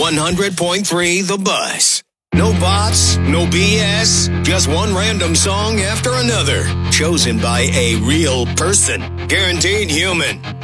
100.3 The Buzz. No bots, no BS, just one random song after another. Chosen by a real person. Guaranteed human.